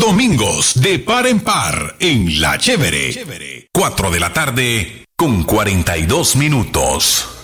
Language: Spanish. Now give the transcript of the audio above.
domingos de par en par en La Chévere. 4 de la tarde con 42 minutos.